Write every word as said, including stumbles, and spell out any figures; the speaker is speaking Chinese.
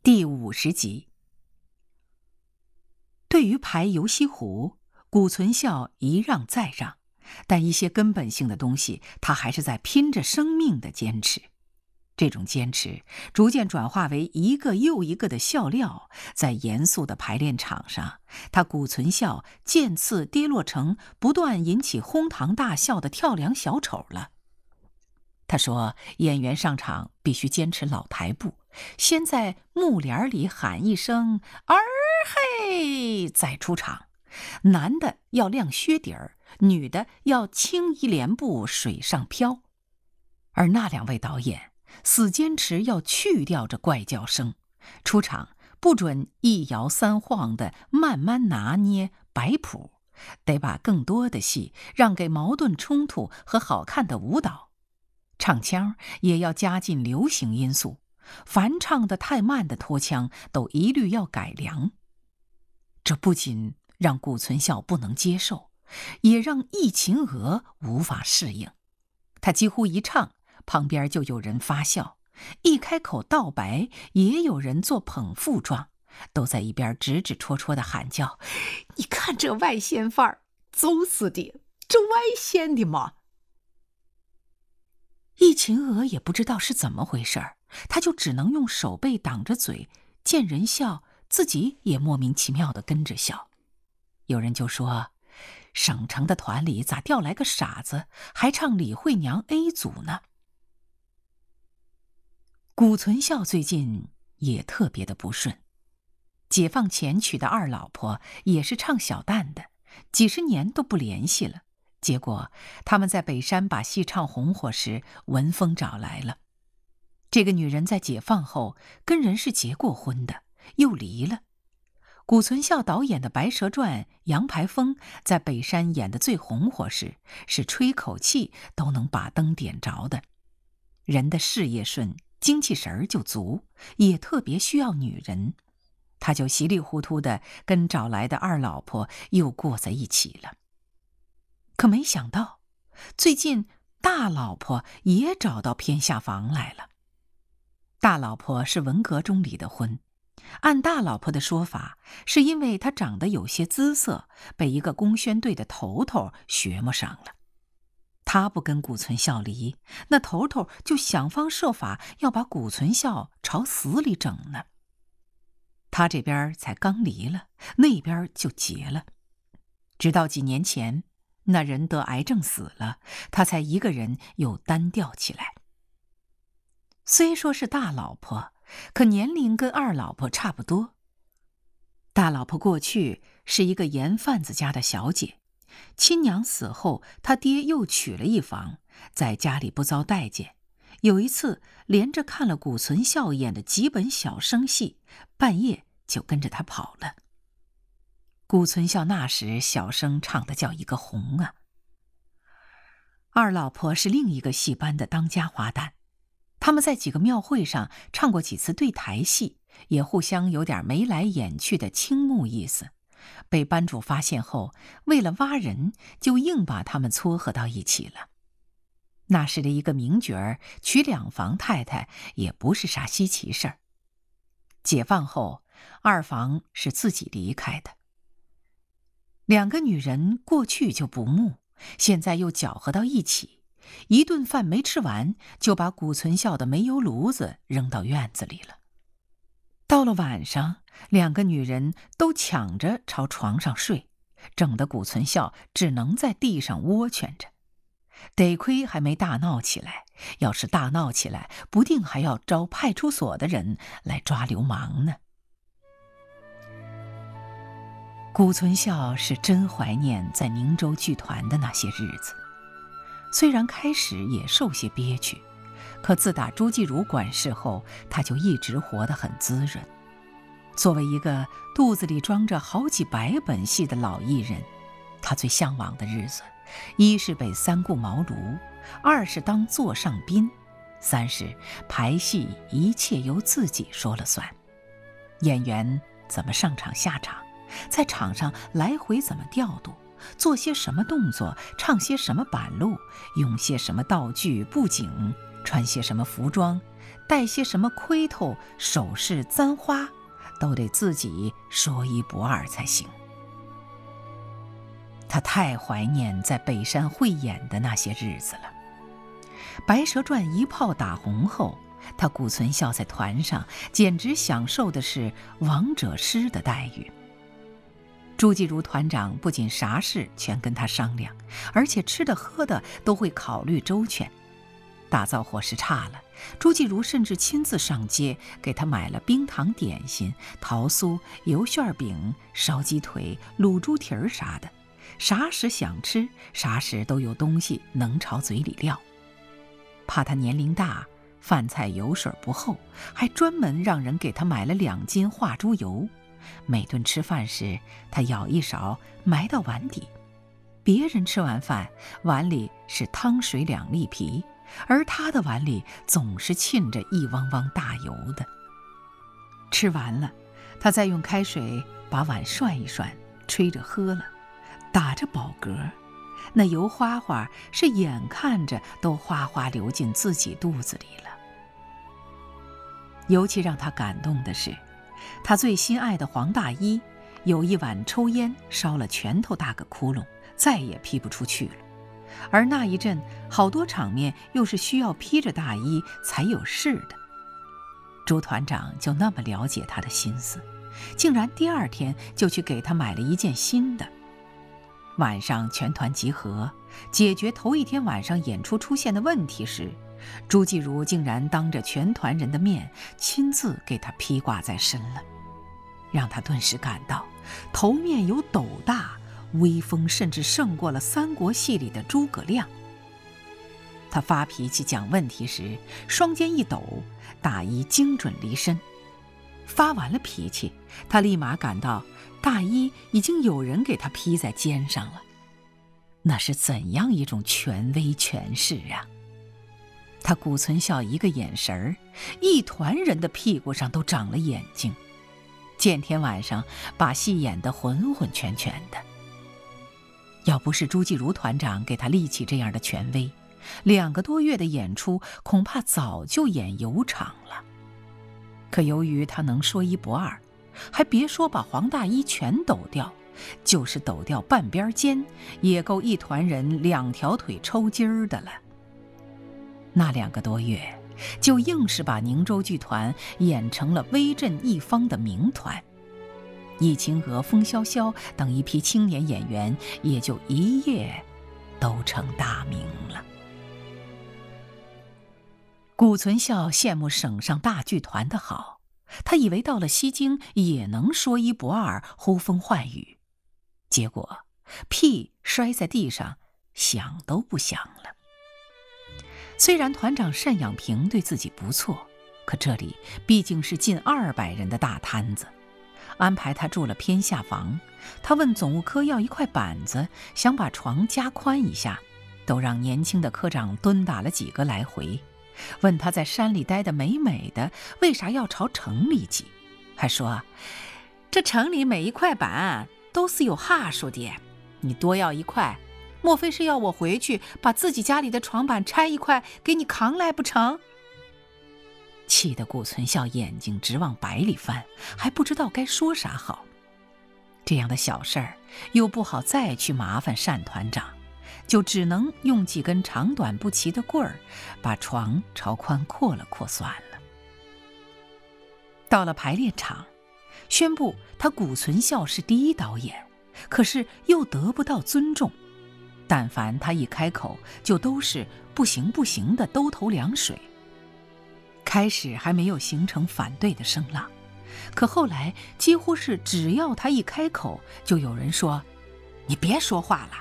第五十集。对于排游西湖，谷存孝一让再让，但一些根本性的东西，他还是在拼着生命的坚持。这种坚持逐渐转化为一个又一个的笑料，在严肃的排练场上，他谷存孝渐次跌落成不断引起哄堂大笑的跳梁小丑了。他说，演员上场必须坚持老台步，先在幕帘里喊一声儿嘿再出场，男的要亮靴底儿，女的要轻移莲步水上飘。而那两位导演死坚持要去掉这怪叫声，出场不准一摇三晃的慢慢拿捏摆谱，得把更多的戏让给矛盾冲突和好看的舞蹈。唱腔也要加进流行因素，凡唱得太慢的拖腔都一律要改良。这不仅让谷存孝不能接受，也让易秦娥无法适应。他几乎一唱，旁边就有人发笑，一开口道白，也有人做捧腹状，都在一边指指戳戳的喊叫：你看这外线范儿，走死的，这外线的嘛！易秦娥也不知道是怎么回事儿，他就只能用手背挡着嘴，见人笑，自己也莫名其妙地跟着笑。有人就说，省城的团里咋调来个傻子，还唱李慧娘 A 组呢？谷存孝最近也特别的不顺，解放前娶的二老婆也是唱小旦的，几十年都不联系了。结果他们在北山把戏唱红火时，文峰找来了。这个女人在解放后跟人是结过婚的，又离了。谷存孝导演的《白蛇传》，杨排风在北山演的最红火时，是吹口气都能把灯点着的。人的事业顺，精气神儿就足，也特别需要女人。他就稀里糊涂的跟找来的二老婆又过在一起了。可没想到，最近大老婆也找到偏下房来了。大老婆是文革中离的婚，按大老婆的说法，是因为她长得有些姿色，被一个工宣队的头头学摸上了。他不跟谷存孝离，那头头就想方设法要把谷存孝朝死里整呢。他这边才刚离了，那边就结了。直到几年前，那人得癌症死了，他才一个人又单调起来。虽说是大老婆，可年龄跟二老婆差不多。大老婆过去是一个盐贩子家的小姐，亲娘死后，他爹又娶了一房，在家里不遭待见。有一次连着看了谷存孝演的几本小生戏，半夜就跟着他跑了。谷存孝那时小生唱的叫一个红啊。二老婆是另一个戏班的当家花旦，他们在几个庙会上唱过几次对台戏，也互相有点眉来眼去的倾慕意思。被班主发现后，为了挖人，就硬把他们撮合到一起了。那时的一个名角儿娶两房太太也不是啥稀奇事儿。解放后，二房是自己离开的。两个女人过去就不睦，现在又搅和到一起，一顿饭没吃完，就把谷存孝的煤油炉子扔到院子里了。到了晚上，两个女人都抢着朝床上睡，整得谷存孝只能在地上窝圈着。得亏还没大闹起来，要是大闹起来，不定还要招派出所的人来抓流氓呢。谷存孝是真怀念在宁州剧团的那些日子，虽然开始也受些憋屈，可自打朱继儒管事后，他就一直活得很滋润。作为一个肚子里装着好几百本戏的老艺人，他最向往的日子，一是被三顾茅庐，二是当座上宾，三是排戏一切由自己说了算。演员怎么上场下场，在场上来回怎么调度，做些什么动作，唱些什么板路，用些什么道具布景，穿些什么服装， 戴些什么盔头、首饰、簪花，都得自己说一不二才行。他太怀念在北山汇演的那些日子了。白蛇传一炮打红后，他顾存孝在团上简直享受的是王者师的待遇。朱继如团长不仅啥事全跟他商量，而且吃的喝的都会考虑周全。大灶伙食差了，朱继如甚至亲自上街给他买了冰糖点心、桃酥、油旋饼、烧鸡腿、卤猪蹄儿啥的，啥时想吃，啥时都有东西能朝嘴里撂。怕他年龄大，饭菜油水不厚，还专门让人给他买了两斤化猪油。每顿吃饭时，他舀一勺埋到碗底。别人吃完饭，碗里是汤水两粒皮，而他的碗里总是沁着一汪汪大油的。吃完了，他再用开水把碗涮一涮，吹着喝了，打着饱嗝，那油花花是眼看着都哗哗流进自己肚子里了。尤其让他感动的是，他最心爱的黄大衣有一晚抽烟烧了拳头大个窟窿，再也披不出去了。而那一阵好多场面又是需要披着大衣才有事的。朱团长就那么了解他的心思，竟然第二天就去给他买了一件新的。晚上全团集合，解决头一天晚上演出出现的问题时，朱继如竟然当着全团人的面亲自给他披挂在身了，让他顿时感到头面有斗大，威风甚至胜过了三国戏里的诸葛亮。他发脾气讲问题时，双肩一抖，大衣精准离身。发完了脾气，他立马感到大衣已经有人给他披在肩上了。那是怎样一种权威权势啊！他顾存孝一个眼神儿，一团人的屁股上都长了眼睛。见天晚上把戏演得浑浑全全的。要不是朱继如团长给他立起这样的权威，两个多月的演出恐怕早就演油场了。可由于他能说一不二，还别说把黄大衣全抖掉，就是抖掉半边肩，也够一团人两条腿抽筋儿的了。那两个多月，就硬是把宁州剧团演成了威震一方的名团。易清娥、风萧萧等一批青年演员也就一夜都成大名了。顾存孝羡慕省上大剧团的好，他以为到了西京也能说一不二，呼风唤雨，结果屁摔在地上，想都不想了。虽然团长单养平对自己不错，可这里毕竟是近二百人的大摊子，安排他住了偏下房。他问总务科要一块板子，想把床加宽一下，都让年轻的科长蹲打了几个来回。问他在山里待得美美的，为啥要朝城里挤？还说这城里每一块板都是有哈数的，你多要一块，莫非是要我回去把自己家里的床板拆一块给你扛来不成？气得顾存孝眼睛直往白里翻，还不知道该说啥好。这样的小事儿又不好再去麻烦单团长，就只能用几根长短不齐的棍儿把床朝宽扩了扩算了。到了排练场，宣布他顾存孝是第一导演，可是又得不到尊重。但凡他一开口，就都是不行不行的兜头凉水。开始还没有形成反对的声浪，可后来几乎是只要他一开口，就有人说：“你别说话了，